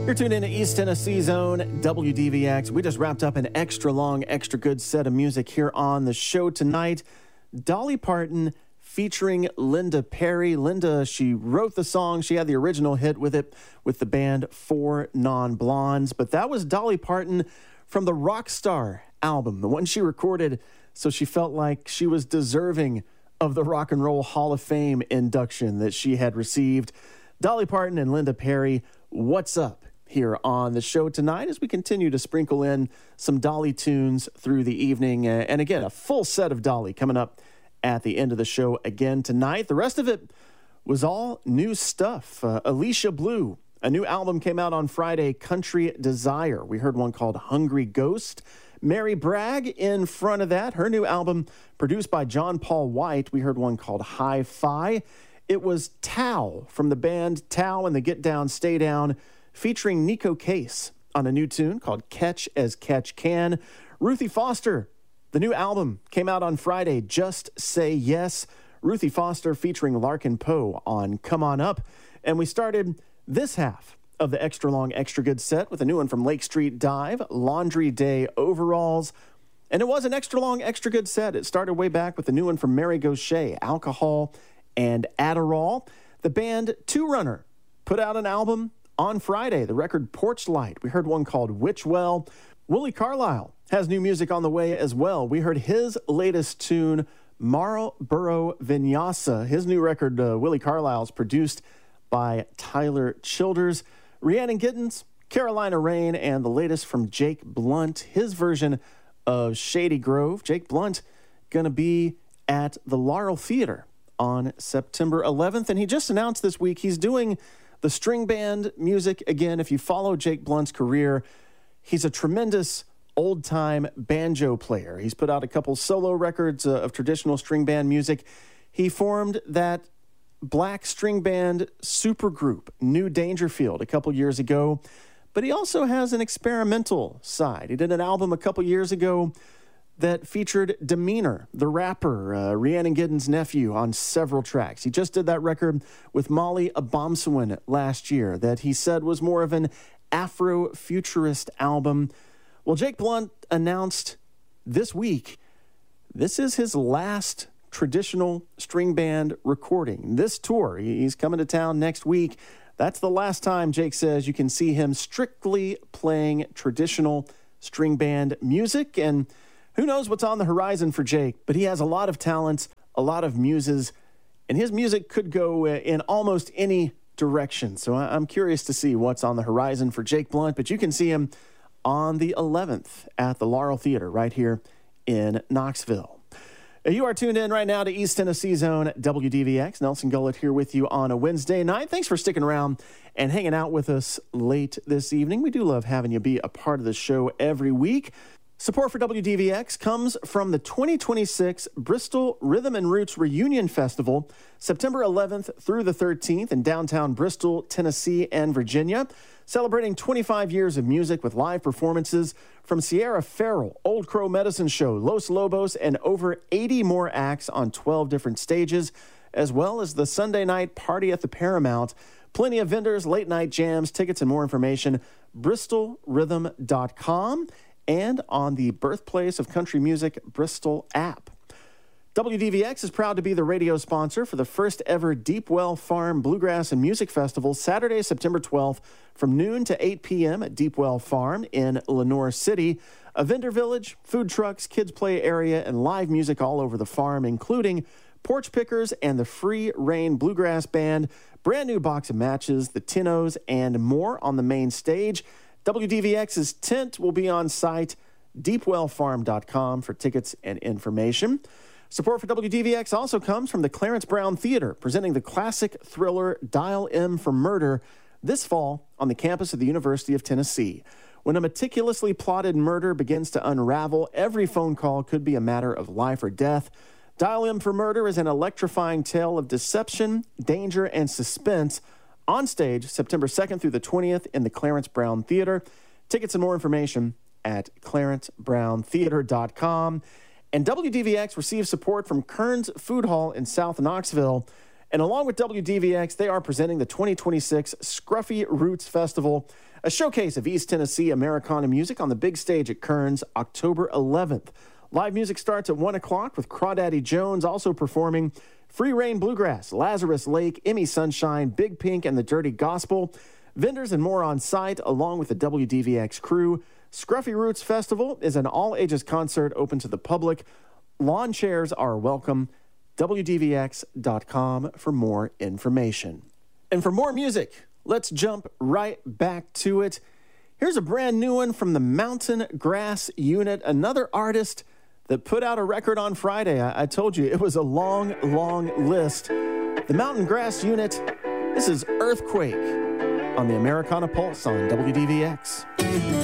You're tuned in to East Tennessee Zone, WDVX. We just wrapped up an extra long, extra good set of music here on the show tonight. Dolly Parton featuring Linda Perry. Linda, she wrote the song. She had the original hit with it with the band Four Non-Blondes. But that was Dolly Parton from the Rockstar album, the one she recorded so she felt like she was deserving of the Rock and Roll Hall of Fame induction that she had received. Dolly Parton and Linda Perry, what's up? Here on the show tonight as we continue to sprinkle in some Dolly tunes through the evening. And again, a full set of Dolly coming up at the end of the show again tonight. The rest of it was all new stuff. Alicia Blue, a new album came out on Friday, Country Desire. We heard one called Hungry Ghost. Mary Bragg in front of that, her new album produced by John Paul White. We heard one called Hi-Fi. It was Tao from the band Tao and the Get Down, Stay Down, featuring Nico Case on a new tune called Catch as Catch Can. Ruthie Foster, the new album came out on Friday, Just Say Yes. Ruthie Foster featuring Larkin Poe on Come On Up. And we started this half of the extra long, extra good set with a new one from Lake Street Dive, Laundry Day Overalls. And it was an extra long, extra good set. It started way back with the new one from Mary Gauthier, Alcohol and Adderall. The band Two Runner put out an album on Friday, the record Porch Light. We heard one called Witchwell. Willie Carlisle has new music on the way as well. We heard his latest tune, Marlboro Vinyasa. His new record, Willie Carlisle, is produced by Tyler Childers. Rhiannon Giddens, Carolina Rain, and the latest from Jake Blunt, his version of Shady Grove. Jake Blunt going to be at the Laurel Theater on September 11th, and he just announced this week he's doing the string band music again. If you follow Jake Blunt's career, he's a tremendous old-time banjo player. He's put out a couple solo records of traditional string band music. He formed that black string band supergroup, New Dangerfield, a couple years ago. But he also has an experimental side. He did an album a couple years ago that featured Demeanor, the rapper, Rhiannon Giddens' nephew, on several tracks. He just did that record with Molly Abomsawin last year that he said was more of an Afro-futurist album. Well, Jake Blunt announced this week this is his last traditional string band recording. This tour, he's coming to town next week. That's the last time, Jake says, you can see him strictly playing traditional string band music. And who knows what's on the horizon for Jake, but he has a lot of talents, a lot of muses, and his music could go in almost any direction. So I'm curious to see what's on the horizon for Jake Blunt, but you can see him on the 11th at the Laurel Theater right here in Knoxville. You are tuned in right now to East Tennessee Zone, WDVX. Nelson Gullett here with you on a Wednesday night. Thanks for sticking around and hanging out with us late this evening. We do love having you be a part of the show every week. Support for WDVX comes from the 2026 Bristol Rhythm and Roots Reunion Festival, September 11th through the 13th in downtown Bristol, Tennessee, and Virginia. Celebrating 25 years of music with live performances from Sierra Farrell, Old Crow Medicine Show, Los Lobos, and over 80 more acts on 12 different stages, as well as the Sunday night party at the Paramount. Plenty of vendors, late night jams, tickets, and more information, bristolrhythm.com. and on the Birthplace of Country Music Bristol app. WDVX is proud to be the radio sponsor for the first ever Deep Well Farm Bluegrass and Music Festival, Saturday, September 12th, from noon to 8 p.m. at Deep Well Farm in Lenoir City. A vendor village, food trucks, kids play area, and live music all over the farm, including Porch Pickers and the Free Reign Bluegrass Band, brand new box of matches, the Tinnos, and more on the main stage. WDVX's tent will be on site, deepwellfarm.com for tickets and information. Support for WDVX also comes from the Clarence Brown Theater, presenting the classic thriller Dial M for Murder this fall on the campus of the University of Tennessee. When a meticulously plotted murder begins to unravel, every phone call could be a matter of life or death. Dial M for Murder is an electrifying tale of deception, danger, and suspense. On stage, September 2nd through the 20th in the Clarence Brown Theater. Tickets and more information at clarencebrowntheater.com. And WDVX receives support from Kern's Food Hall in South Knoxville And along with WDVX, they are presenting the 2026 Scruffy Roots Festival, a showcase of East Tennessee Americana music on the big stage at Kearns, October 11th. Live music starts at 1 o'clock with Crawdaddy Jones also performing. Free Reign Bluegrass, Lazarus Lake, Emmy Sunshine, Big Pink, and the Dirty Gospel. Vendors and more on site, along with the WDVX crew. Scruffy Roots Festival is an all-ages concert open to the public. Lawn chairs are welcome. WDVX.com for more information. And for more music, let's jump right back to it. Here's a brand new one from the Mountain Grass Unit, another artist that put out a record on Friday. I told you it was a long, long list. The Mountain Grass Unit, this is Earthquake on the Americana Pulse on WDVX.